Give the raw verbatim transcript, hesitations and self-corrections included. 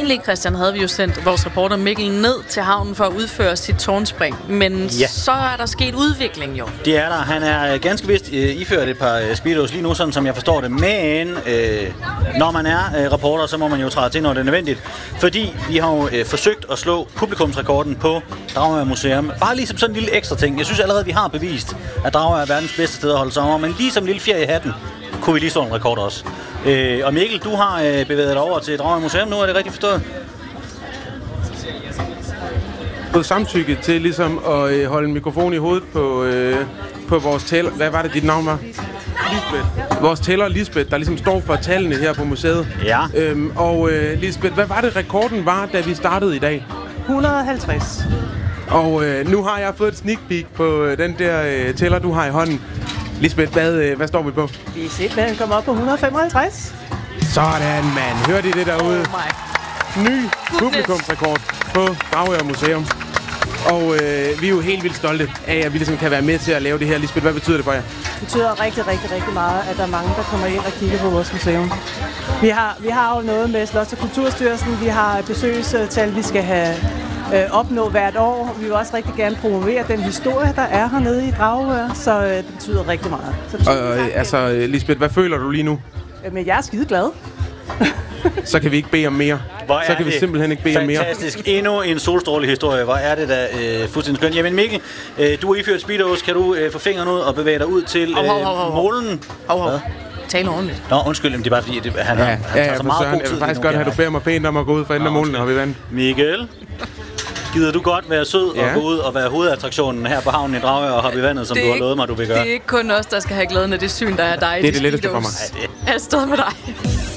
Egentlig, Christian, havde vi jo sendt vores reporter Mikkel ned til havnen for at udføre sit tårnspring. Men ja. så er der sket udvikling jo. Det er der. Han er ganske vist øh, iført et par øh, speedos lige nu, sådan som jeg forstår det. Men øh, når man er øh, reporter, så må man jo træde til, når det er nødvendigt. Fordi vi har jo øh, forsøgt at slå publikumsrekorden på Dragør Museum. Bare lige som sådan en lille ekstra ting. Jeg synes allerede, vi har bevist, at Dragør er verdens bedste sted at holde sommer. Men lige som en lille fjer i hatten, kunne vi lige slå en rekord også. Øh, og Mikkel, du har øh, bevæget dig over til Dragør Museum nu, er det rigtigt forstået? Fået samtykke til ligesom at øh, holde en mikrofon i hovedet på, øh, på vores tæller. Hvad var det, dit navn var? Lisbeth. Vores tæller Lisbeth, der ligesom står for tallene her på museet. Ja. Øhm, og øh, Lisbeth, hvad var det, rekorden var, da vi startede i dag? et hundrede og halvtreds. Og øh, nu har jeg fået et sneak peek på øh, den der øh, tæller, du har i hånden. Lisbeth, hvad, øh, hvad står vi på? Vi er simpelthen kommet op på et hundrede og femoghalvtreds. Sådan, mand. Hørte I det derude? Oh Ny publikumsrekord på Dragør Museum. Og øh, vi er jo helt vildt stolte af, at vi ligesom kan være med til at lave det her. Lisbeth, hvad betyder det for jer? Det betyder rigtig, rigtig, rigtig meget, at der er mange, der kommer ind og kigger på vores museum. Vi har, vi har jo noget med Slots- og Kulturstyrelsen. Vi har besøgstal, vi skal have øh, opnå hvert år. Vi vil også rigtig gerne promovere den historie, der er hernede i Dragør. Så øh, det betyder rigtig meget. Så det betyder og øh, altså, Lisbeth, hvad føler du lige nu? Men jeg er skide glad. Så kan vi ikke bede om mere. Så kan vi simpelthen ikke bede om mere. Fantastisk. Endnu en solstrålehistorie. Hvor er det da øh, fuldstændig skønt. Jamen Mikkel, øh, du er iført speedos. Kan du øh, få fingeren ud og bevæge dig ud til øh, målen? Hov, hov. Tale ordentligt. Nå, undskyld, det er bare fordi, det, han, ja, han tager ja, så meget Søren, god tid. Jeg vil faktisk godt have, at du beder mig pænt om at gå ud for enden af målen, og vi vandt. Mikkel, gider du godt være sød ja. og gå ud og være hovedattraktionen her på havnen i Dragør og hoppe i vandet, som du har lovet mig, du vil gøre? Det er ikke kun os, der skal have glæden af det syn, der er dig. Det er det letteste for mig. Afsted med dig.